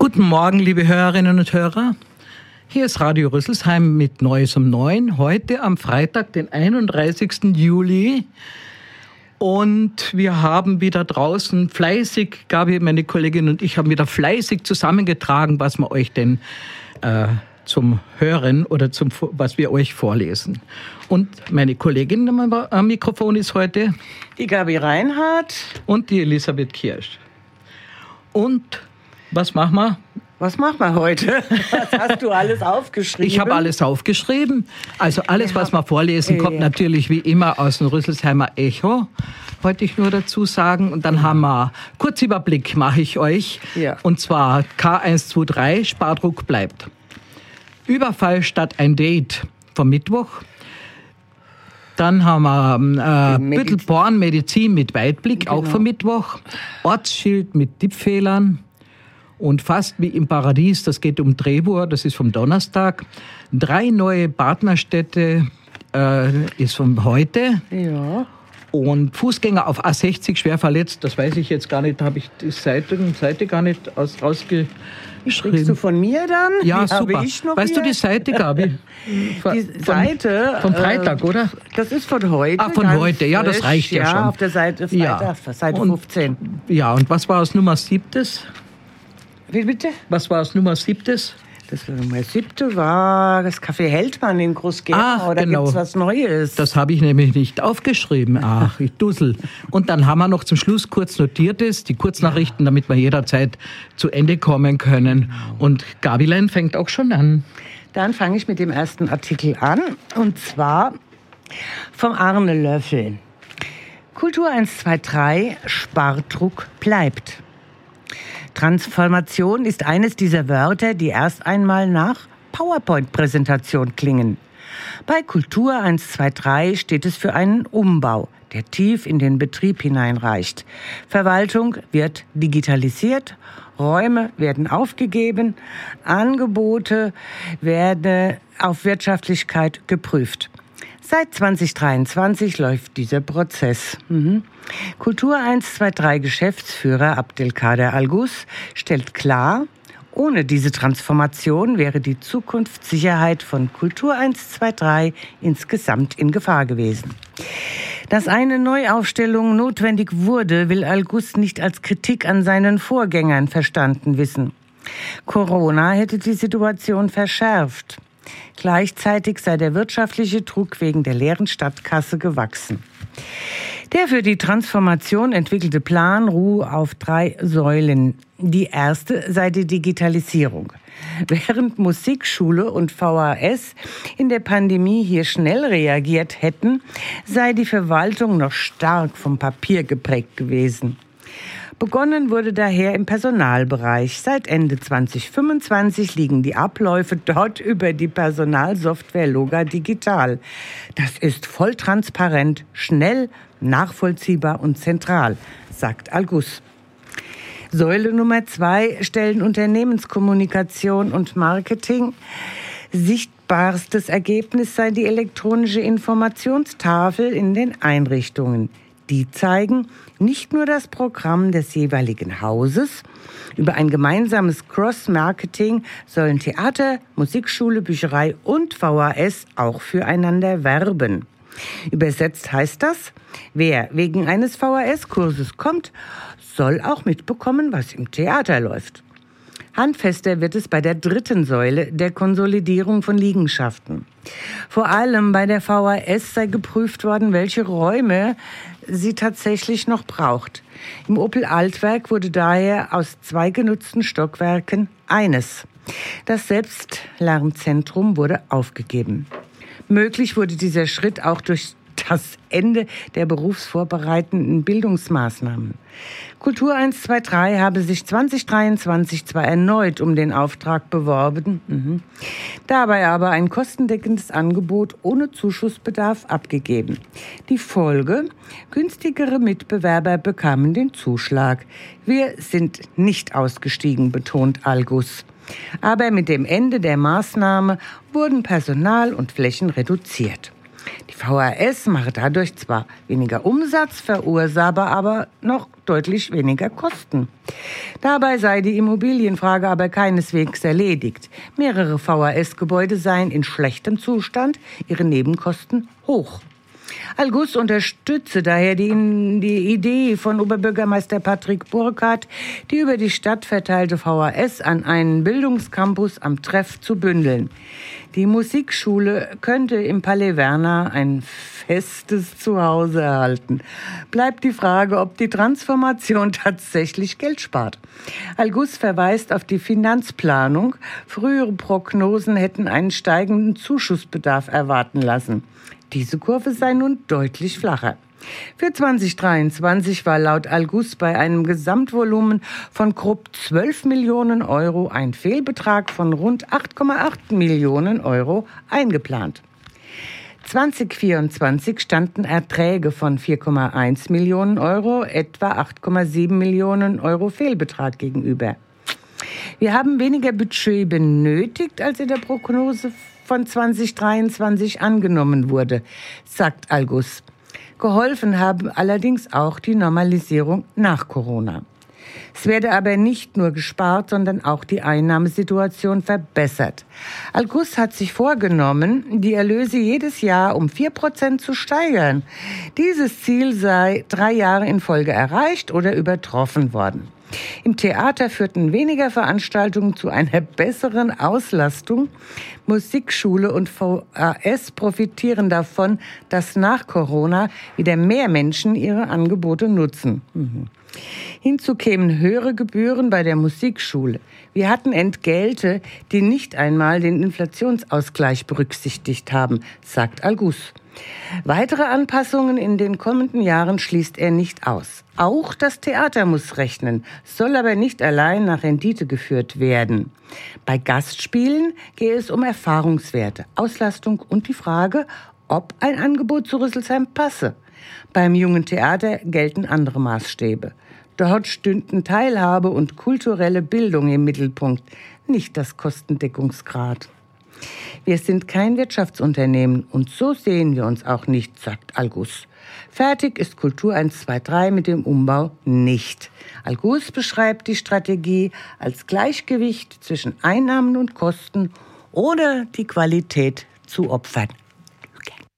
Guten Morgen, liebe Hörerinnen und Hörer. Hier ist Radio Rüsselsheim mit Neues um 9. Heute am Freitag, den 31. Juli. Und wir haben wieder draußen fleißig, Gabi, meine Kollegin und ich, haben wieder fleißig zusammengetragen, was wir euch denn zum Hören oder was wir euch vorlesen. Und meine Kollegin am Mikrofon ist heute die Gabi Reinhardt und die Elisabeth Kirsch. Und was machen wir? Was machen wir heute? Was hast du alles aufgeschrieben? Ich habe alles aufgeschrieben. Also alles, was wir vorlesen, kommt natürlich wie immer aus dem Rüsselsheimer Echo, wollte ich nur dazu sagen. Und dann haben wir, Kurzüberblick mache ich euch. Ja. Und zwar K123, Spardruck bleibt. Überfall statt ein Date vom Mittwoch. Dann haben wir Büttelborn Medizin mit Weitblick, genau. Auch vom Mittwoch. Ortsschild mit Tippfehlern. Und fast wie im Paradies, das geht um Trebur, das ist vom Donnerstag. 3 neue Partnerstädte ist von heute. Ja. Und Fußgänger auf A60 schwer verletzt, das weiß ich jetzt gar nicht, habe ich die Seite gar nicht rausgeschrieben. Kriegst du von mir dann? Ja, super. Weißt du die Seite, Gabi? Seite? Vom Freitag, oder? Das ist von heute. Ach, von heute, ja, das reicht ja schon. Ja, auf der Seite Freitag, Seite 15. Ja, und was war aus Nummer 7? Wie bitte? Was war aus Nummer 7? Das Nummer 7 war das Café Heldmann in Groß-Gerau. Da genau. Gibt's was Neues. Das habe ich nämlich nicht aufgeschrieben. Ach, ich dussel. Und dann haben wir noch zum Schluss kurz Notiertes, die Kurznachrichten, damit wir jederzeit zu Ende kommen können. Und Gabilein fängt auch schon an. Dann fange ich mit dem ersten Artikel an. Und zwar vom Arne Löffel. Kultur 123, Spardruck bleibt. Transformation ist eines dieser Wörter, die erst einmal nach PowerPoint-Präsentation klingen. Bei Kultur 123 steht es für einen Umbau, der tief in den Betrieb hineinreicht. Verwaltung wird digitalisiert, Räume werden aufgegeben, Angebote werden auf Wirtschaftlichkeit geprüft. Seit 2023 läuft dieser Prozess. Kultur 123 Geschäftsführer Abdelkader Algus stellt klar, ohne diese Transformation wäre die Zukunftssicherheit von Kultur 123 insgesamt in Gefahr gewesen. Dass eine Neuaufstellung notwendig wurde, will Algus nicht als Kritik an seinen Vorgängern verstanden wissen. Corona hätte die Situation verschärft. Gleichzeitig sei der wirtschaftliche Druck wegen der leeren Stadtkasse gewachsen. Der für die Transformation entwickelte Plan ruhe auf 3 Säulen. Die erste sei die Digitalisierung. Während Musikschule und VHS in der Pandemie hier schnell reagiert hätten, sei die Verwaltung noch stark vom Papier geprägt gewesen. Begonnen wurde daher im Personalbereich. Seit Ende 2025 liegen die Abläufe dort über die Personalsoftware Loga Digital. Das ist voll transparent, schnell, nachvollziehbar und zentral, sagt Algus. Säule Nummer 2 stellen Unternehmenskommunikation und Marketing. Sichtbarstes Ergebnis sei die elektronische Informationstafel in den Einrichtungen. Die zeigen nicht nur das Programm des jeweiligen Hauses. Über ein gemeinsames Cross-Marketing sollen Theater, Musikschule, Bücherei und VHS auch füreinander werben. Übersetzt heißt das, wer wegen eines VHS-Kurses kommt, soll auch mitbekommen, was im Theater läuft. Handfester wird es bei der 3. Säule der Konsolidierung von Liegenschaften. Vor allem bei der VHS sei geprüft worden, welche Räume sie tatsächlich noch braucht. Im Opel Altwerk wurde daher aus 2 genutzten Stockwerken eines. Das Selbstlernzentrum wurde aufgegeben. Möglich wurde dieser Schritt auch durch das Ende der berufsvorbereitenden Bildungsmaßnahmen. Kultur 123 habe sich 2023 zwar erneut um den Auftrag beworben, dabei aber ein kostendeckendes Angebot ohne Zuschussbedarf abgegeben. Die Folge: günstigere Mitbewerber bekamen den Zuschlag. Wir sind nicht ausgestiegen, betont Algus. Aber mit dem Ende der Maßnahme wurden Personal und Flächen reduziert. Die VHS mache dadurch zwar weniger Umsatz, verursache aber noch deutlich weniger Kosten. Dabei sei die Immobilienfrage aber keineswegs erledigt. Mehrere VHS-Gebäude seien in schlechtem Zustand, ihre Nebenkosten hoch. Al-Gus unterstütze daher die Idee von Oberbürgermeister Patrick Burkhardt, die über die Stadt verteilte VHS an einen Bildungscampus am Treff zu bündeln. Die Musikschule könnte im Palais Werner ein festes Zuhause erhalten. Bleibt die Frage, ob die Transformation tatsächlich Geld spart. Al-Gus verweist auf die Finanzplanung. Frühere Prognosen hätten einen steigenden Zuschussbedarf erwarten lassen. Diese Kurve sei nun deutlich flacher. Für 2023 war laut Al-Gus bei einem Gesamtvolumen von grob 12 Millionen Euro ein Fehlbetrag von rund 8,8 Millionen Euro eingeplant. 2024 standen Erträge von 4,1 Millionen Euro, etwa 8,7 Millionen Euro Fehlbetrag gegenüber. Wir haben weniger Budget benötigt, als in der Prognose von 2023 angenommen wurde, sagt Al-Gus. Geholfen haben allerdings auch die Normalisierung nach Corona. Es werde aber nicht nur gespart, sondern auch die Einnahmesituation verbessert. Al-Gus hat sich vorgenommen, die Erlöse jedes Jahr um 4% zu steigern. Dieses Ziel sei 3 Jahre in Folge erreicht oder übertroffen worden. Im Theater führten weniger Veranstaltungen zu einer besseren Auslastung. Musikschule und VHS profitieren davon, dass nach Corona wieder mehr Menschen ihre Angebote nutzen. Hinzu kämen höhere Gebühren bei der Musikschule. Wir hatten Entgelte, die nicht einmal den Inflationsausgleich berücksichtigt haben, sagt Al-Gus. Weitere Anpassungen in den kommenden Jahren schließt er nicht aus. Auch das Theater muss rechnen, soll aber nicht allein nach Rendite geführt werden. Bei Gastspielen gehe es um Erfahrungswerte, Auslastung und die Frage, ob ein Angebot zu Rüsselsheim passe. Beim Jungen Theater gelten andere Maßstäbe. Dort stünden Teilhabe und kulturelle Bildung im Mittelpunkt, nicht das Kostendeckungsgrad. Wir sind kein Wirtschaftsunternehmen und so sehen wir uns auch nicht, sagt Al-Gus. Fertig ist Kultur 123 mit dem Umbau nicht. Al-Gus beschreibt die Strategie als Gleichgewicht zwischen Einnahmen und Kosten, ohne die Qualität zu opfern.